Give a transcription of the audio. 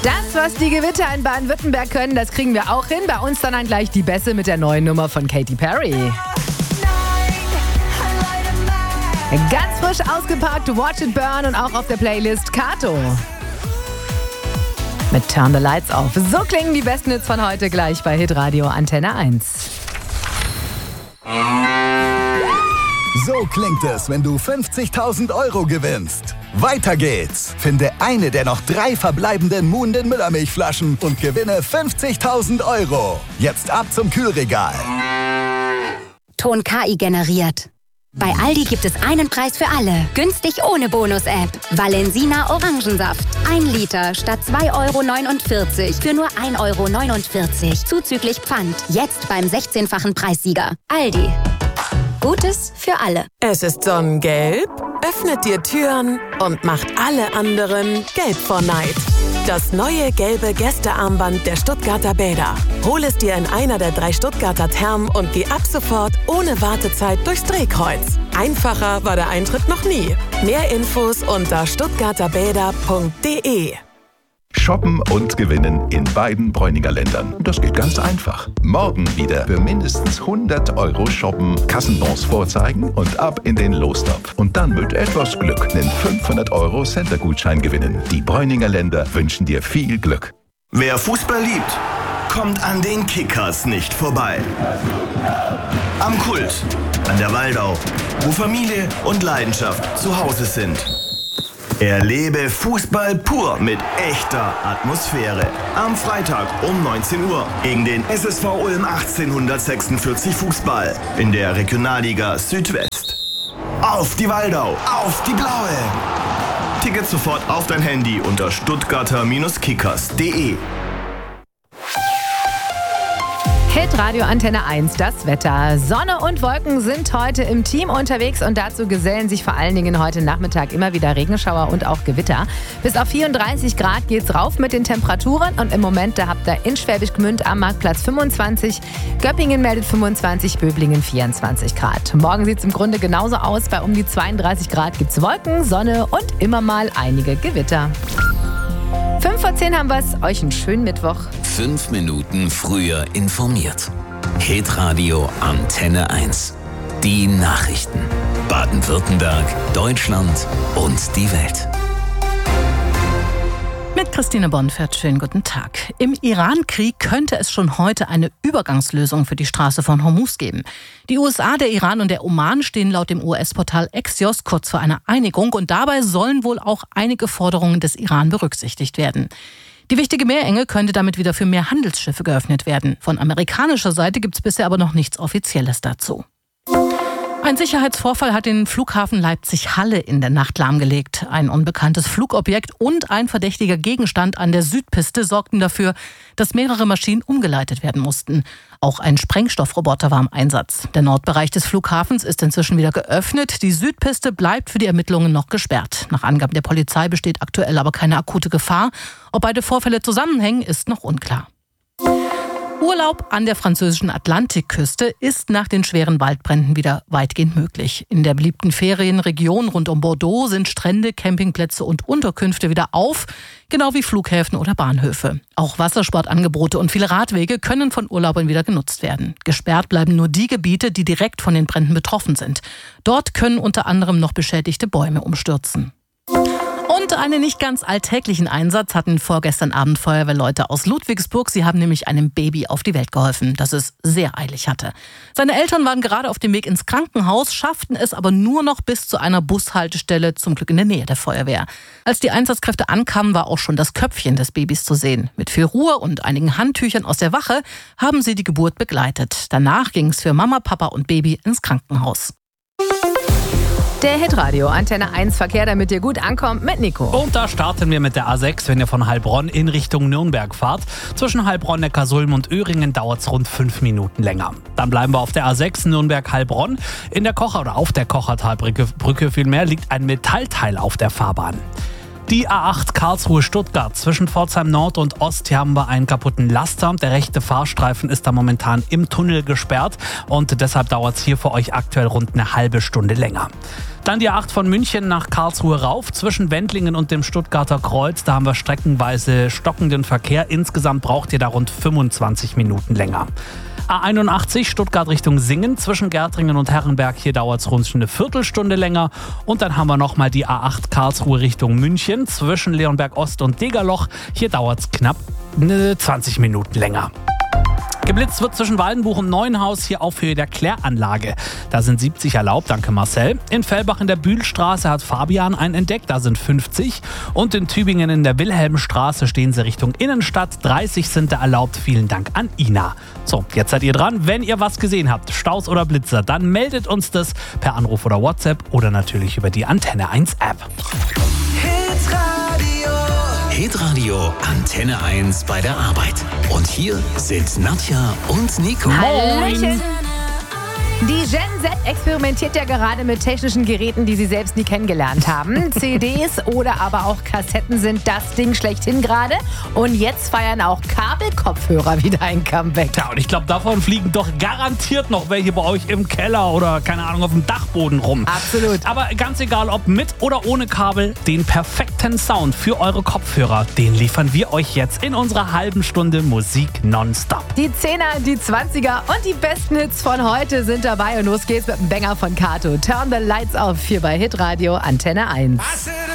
Das, was die Gewitter in Baden-Württemberg können, das kriegen wir auch hin. Bei uns dann gleich die Bässe mit der neuen Nummer von Katy Perry. Ganz frisch ausgepackt, Watch It Burn und auch auf der Playlist Kato mit Turn the Lights Off. So klingen die besten Hits von heute gleich bei Hitradio Antenne 1. So klingt es, wenn du 50.000 € gewinnst. Weiter geht's. Finde eine der noch 3 verbleibenden Muhnden Müllermilchflaschen und gewinne 50.000 €. Jetzt ab zum Kühlregal. Ton KI generiert. Bei Aldi gibt es einen Preis für alle. Günstig ohne Bonus-App. Valensina Orangensaft. 1 Liter statt 2,49 € für nur 1,49 € zuzüglich Pfand. Jetzt beim 16-fachen Preissieger. Aldi. Gutes für alle. Es ist sonnengelb, öffnet dir Türen und macht alle anderen gelb vor Neid. Das neue gelbe Gästearmband der Stuttgarter Bäder. Hol es dir in einer der 3 Stuttgarter Thermen und geh ab sofort ohne Wartezeit durchs Drehkreuz. Einfacher war der Eintritt noch nie. Mehr Infos unter stuttgarterbäder.de. Shoppen und gewinnen in beiden Bräuninger Ländern. Das geht ganz einfach. Morgen wieder für mindestens 100 € shoppen, Kassenbons vorzeigen und ab in den Lostopf. Und dann mit etwas Glück einen 500 € Center-Gutschein gewinnen. Die Bräuninger Länder wünschen dir viel Glück. Wer Fußball liebt, kommt an den Kickers nicht vorbei. Am Kult, an der Waldau, wo Familie und Leidenschaft zu Hause sind. Erlebe Fußball pur mit echter Atmosphäre. Am Freitag um 19 Uhr gegen den SSV Ulm 1846 Fußball in der Regionalliga Südwest. Auf die Waldau, auf die Blaue! Tickets sofort auf dein Handy unter stuttgarter-kickers.de. Hitradio Antenne 1, das Wetter. Sonne und Wolken sind heute im Team unterwegs und dazu gesellen sich vor allen Dingen heute Nachmittag immer wieder Regenschauer und auch Gewitter. Bis auf 34 Grad geht's rauf mit den Temperaturen und im Moment, da habt ihr in Schwäbisch Gmünd am Marktplatz 25, Göppingen meldet 25, Böblingen 24 Grad. Morgen sieht's im Grunde genauso aus, bei um die 32 Grad gibt's Wolken, Sonne und immer mal einige Gewitter. 5 vor 10 haben wir's. Euch einen schönen Mittwoch. 5 Minuten früher informiert. Hitradio Antenne 1. Die Nachrichten. Baden-Württemberg, Deutschland und die Welt. Mit Christine Bonfert, schönen guten Tag. Im Iran-Krieg könnte es schon heute eine Übergangslösung für die Straße von Hormuz geben. Die USA, der Iran und der Oman stehen laut dem US-Portal Axios kurz vor einer Einigung und dabei sollen wohl auch einige Forderungen des Iran berücksichtigt werden. Die wichtige Meerenge könnte damit wieder für mehr Handelsschiffe geöffnet werden. Von amerikanischer Seite gibt es bisher aber noch nichts Offizielles dazu. Ein Sicherheitsvorfall hat den Flughafen Leipzig-Halle in der Nacht lahmgelegt. Ein unbekanntes Flugobjekt und ein verdächtiger Gegenstand an der Südpiste sorgten dafür, dass mehrere Maschinen umgeleitet werden mussten. Auch ein Sprengstoffroboter war im Einsatz. Der Nordbereich des Flughafens ist inzwischen wieder geöffnet. Die Südpiste bleibt für die Ermittlungen noch gesperrt. Nach Angaben der Polizei besteht aktuell aber keine akute Gefahr. Ob beide Vorfälle zusammenhängen, ist noch unklar. Urlaub an der französischen Atlantikküste ist nach den schweren Waldbränden wieder weitgehend möglich. In der beliebten Ferienregion rund um Bordeaux sind Strände, Campingplätze und Unterkünfte wieder auf, genau wie Flughäfen oder Bahnhöfe. Auch Wassersportangebote und viele Radwege können von Urlaubern wieder genutzt werden. Gesperrt bleiben nur die Gebiete, die direkt von den Bränden betroffen sind. Dort können unter anderem noch beschädigte Bäume umstürzen. Und einen nicht ganz alltäglichen Einsatz hatten vorgestern Abend Feuerwehrleute aus Ludwigsburg. Sie haben nämlich einem Baby auf die Welt geholfen, das es sehr eilig hatte. Seine Eltern waren gerade auf dem Weg ins Krankenhaus, schafften es aber nur noch bis zu einer Bushaltestelle, zum Glück in der Nähe der Feuerwehr. Als die Einsatzkräfte ankamen, war auch schon das Köpfchen des Babys zu sehen. Mit viel Ruhe und einigen Handtüchern aus der Wache haben sie die Geburt begleitet. Danach ging es für Mama, Papa und Baby ins Krankenhaus. Der Hitradio Antenne 1 Verkehr, damit ihr gut ankommt, mit Nico. Und da starten wir mit der A6, wenn ihr von Heilbronn in Richtung Nürnberg fahrt. Zwischen Heilbronn, Neckarsulm und Öhringen dauert es rund 5 Minuten länger. Dann bleiben wir auf der A6 Nürnberg-Heilbronn. Auf der Kochertalbrücke vielmehr liegt ein Metallteil auf der Fahrbahn. Die A8 Karlsruhe-Stuttgart zwischen Pforzheim Nord und Ost. Hier haben wir einen kaputten Laster. Der rechte Fahrstreifen ist da momentan im Tunnel gesperrt und deshalb dauert es hier für euch aktuell rund eine halbe Stunde länger. Dann die A8 von München nach Karlsruhe rauf zwischen Wendlingen und dem Stuttgarter Kreuz. Da haben wir streckenweise stockenden Verkehr. Insgesamt braucht ihr da rund 25 Minuten länger. A81 Stuttgart Richtung Singen zwischen Gärtringen und Herrenberg. Hier dauert es rund eine Viertelstunde länger. Und dann haben wir nochmal die A8 Karlsruhe Richtung München zwischen Leonberg Ost und Degerloch. Hier dauert es knapp 20 Minuten länger. Geblitzt wird zwischen Waldenbuch und Neuenhaus, hier auf Höhe der Kläranlage. Da sind 70 erlaubt, danke Marcel. In Fellbach in der Bühlstraße hat Fabian einen entdeckt, da sind 50. Und in Tübingen in der Wilhelmstraße stehen sie Richtung Innenstadt, 30 sind da erlaubt, vielen Dank an Ina. So, jetzt seid ihr dran. Wenn ihr was gesehen habt, Staus oder Blitzer, dann meldet uns das per Anruf oder WhatsApp oder natürlich über die Antenne 1 App. Hitradio Antenne 1 bei der Arbeit. Und hier sind Nadja und Nico. Hallöchen. Die Gen Z experimentiert ja gerade mit technischen Geräten, die sie selbst nie kennengelernt haben. CDs oder aber auch Kassetten sind das Ding schlechthin gerade. Und jetzt feiern auch Kabelkopfhörer wieder ein Comeback. Ja, und ich glaube, davon fliegen doch garantiert noch welche bei euch im Keller oder, keine Ahnung, auf dem Dachboden rum. Absolut. Aber ganz egal, ob mit oder ohne Kabel, den perfekten Sound für eure Kopfhörer, den liefern wir euch jetzt in unserer halben Stunde Musik nonstop. Die 10er, die 20er und die besten Hits von heute sind dabei. Und los geht's mit dem Banger von Kato. Turn the Lights Off hier bei Hitradio Antenne 1.